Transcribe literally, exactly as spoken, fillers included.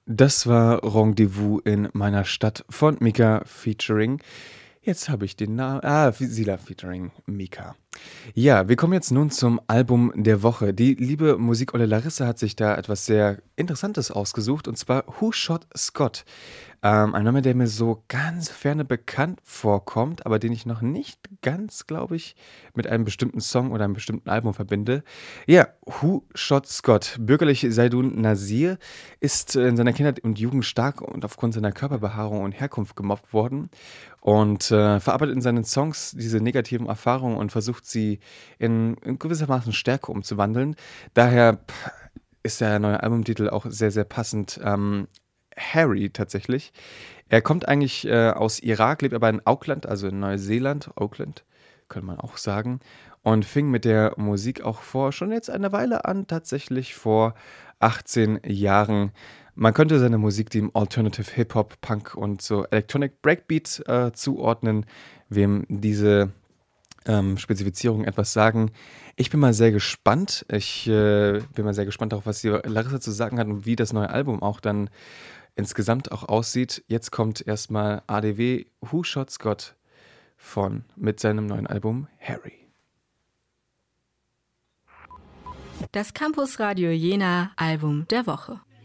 Das war Rendezvous in meiner Stadt von Mika featuring jetzt habe ich den Namen ah, Sila featuring Mika. Ja, wir kommen jetzt nun zum Album der Woche. Die liebe Musikolle Larissa hat sich da etwas sehr Interessantes ausgesucht, und zwar Who Shot Scott? Ähm, ein Name, der mir so ganz ferne bekannt vorkommt, aber den ich noch nicht ganz, glaube ich, mit einem bestimmten Song oder einem bestimmten Album verbinde. Ja, Who Shot Scott? Bürgerlich Saidun Nasir ist äh, in seiner Kindheit und Jugend stark und aufgrund seiner Körperbehaarung und Herkunft gemobbt worden und äh, verarbeitet in seinen Songs diese negativen Erfahrungen und versucht sie in, in gewissermaßen Stärke umzuwandeln. Daher pff, ist der neue Albumtitel auch sehr, sehr passend. Ähm, Harry tatsächlich. Er kommt eigentlich äh, aus Irak, lebt aber in Auckland, also in Neuseeland, Auckland, könnte man auch sagen, und fing mit der Musik auch vor schon jetzt eine Weile an, tatsächlich vor achtzehn Jahren. Man könnte seine Musik dem Alternative Hip-Hop, Punk und so Electronic Breakbeat äh, zuordnen. Wem diese ähm, Spezifizierung etwas sagen. Ich bin mal sehr gespannt. Ich äh, bin mal sehr gespannt darauf, was die Larissa zu sagen hat und wie das neue Album auch dann insgesamt auch aussieht. Jetzt kommt erstmal A D W Who Shot Scott von mit seinem neuen Album Harry. Das Campus Radio Jena Album der Woche.